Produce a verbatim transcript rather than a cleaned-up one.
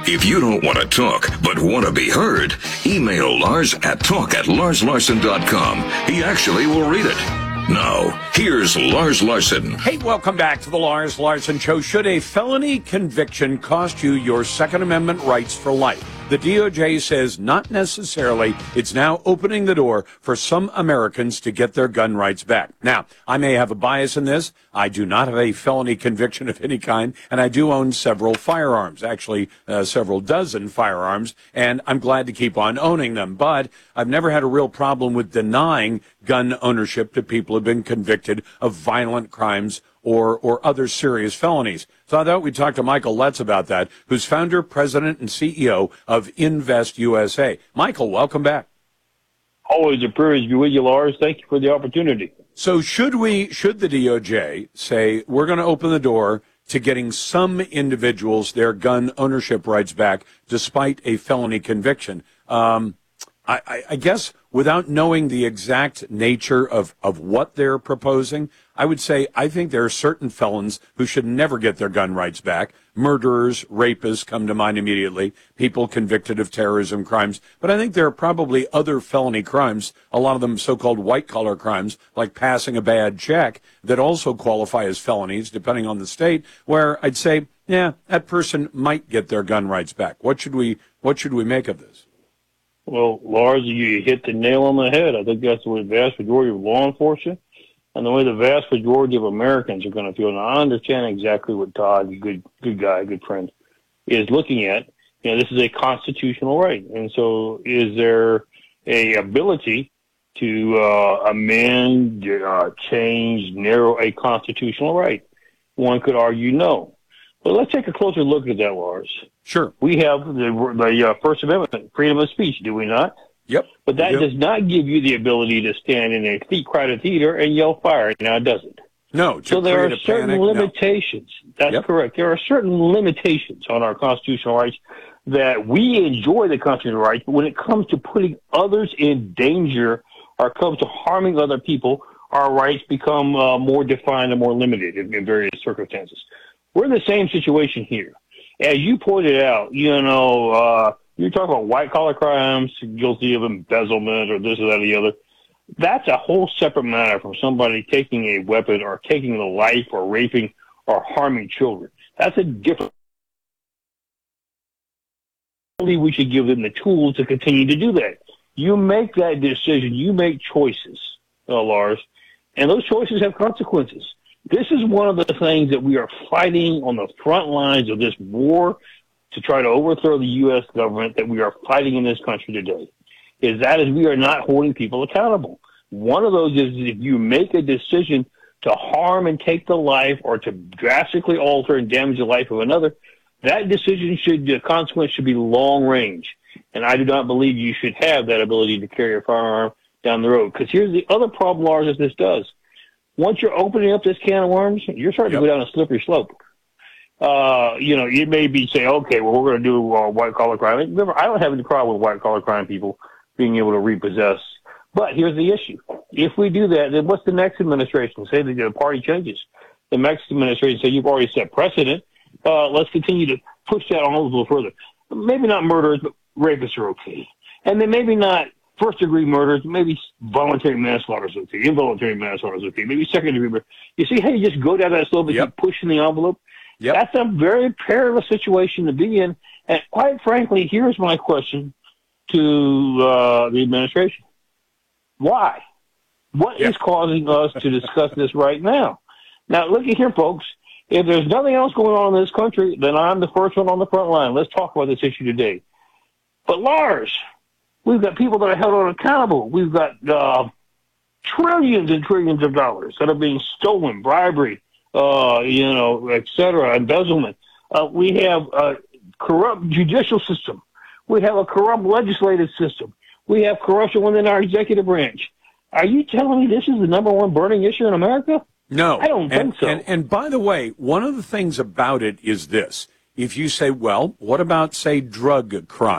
If you don't want to talk, but want to be heard, email Lars at talk at lars larson dot com. He actually will read it. Now, here's Lars Larson. Hey, welcome back to the Lars Larson Show. Should a felony conviction cost you your Second Amendment rights for life? The D O J says not necessarily. It's now opening the door for some Americans to get their gun rights back. Now, I may have a bias in this. I do not have a felony conviction of any kind, and I do own several firearms, actually uh, several dozen firearms, and I'm glad to keep on owning them. But I've never had a real problem with denying gun ownership to people who have been convicted of violent crimes or or other serious felonies. So I thought we'd talk to Michael Letts about that, who's founder, president, and C E O of Invest U S A. Michael, welcome back. Always a privilege to be with you, Lars. Thank you for the opportunity. So should we, should the D O J say, we're going to open the door to getting some individuals their gun ownership rights back despite a felony conviction? Um, I, I, I guess without knowing the exact nature of, of what they're proposing, I would say I think there are certain felons who should never get their gun rights back. Murderers, rapists come to mind immediately, people convicted of terrorism crimes. But I think there are probably other felony crimes, a lot of them so-called white-collar crimes, like passing a bad check, that also qualify as felonies, depending on the state, where I'd say, yeah, that person might get their gun rights back. What should we, what should we make of this? Well, Lars, you hit the nail on the head. I think that's the way the vast majority of law enforcement and the way the vast majority of Americans are going to feel. Now, I understand exactly what Todd, a good, good guy, good friend, is looking at. You know, this is a constitutional right. And so is there a ability to uh, amend, uh, change, narrow a constitutional right? One could argue no. But let's take a closer look at that, Lars. Sure. We have the, the uh, First Amendment, freedom of speech, do we not? Yep. But that does not give you the ability to stand in a crowded theater and yell fire. Now, it doesn't. No. So there are certain panic, limitations. No. That's yep. correct. There are certain limitations on our constitutional rights that we enjoy the constitutional rights, but when it comes to putting others in danger or comes to harming other people, our rights become uh, more defined and more limited in, in various circumstances. We're in the same situation here. As you pointed out, you know, uh, you're talking about white-collar crimes, guilty of embezzlement or this or that or the other. That's a whole separate matter from somebody taking a weapon or taking the life or raping or harming children. That's a different. We should give them the tools to continue to do that. You make that decision. You make choices, uh, Lars, and those choices have consequences. This is one of the things that we are fighting on the front lines of this war to try to overthrow the U S government that we are fighting in this country today, is that is we are not holding people accountable. One of those is if you make a decision to harm and take the life or to drastically alter and damage the life of another, that decision should, the consequence should be long range. And I do not believe you should have that ability to carry a firearm down the road. Because here's the other problem, Lars, that this does. Once you're opening up this can of worms, you're starting yep. to go down a slippery slope. Uh, you know, you may be saying, okay, well, we're going to do uh, white-collar crime. Remember, I don't have any problem with white-collar crime people being able to repossess. But here's the issue. If we do that, then what's the next administration? Say that the party changes. The next administration say you've already set precedent. Uh, let's continue to push that on a little further. Maybe not murderers, but rapists are okay. And then maybe not first-degree murders, maybe voluntary manslaughter is okay, involuntary manslaughter is okay, maybe second-degree murder. You see how you just go down that slope and yep. keep pushing the envelope? Yep. That's a very perilous situation to be in. And quite frankly, here's my question to uh, the administration. Why? What yep. is causing us to discuss this right now? Now, look at here, folks. If there's nothing else going on in this country, then I'm the first one on the front line. Let's talk about this issue today. But Lars, we've got people that are held accountable. We've got uh, trillions and trillions of dollars that are being stolen, bribery, uh, you know, et cetera, embezzlement. Uh, we have a corrupt judicial system. We have a corrupt legislative system. We have corruption within our executive branch. Are you telling me this is the number one burning issue in America? No. I don't and, think so. And, and by the way, one of the things about it is this. If you say, well, what about, say, drug crime?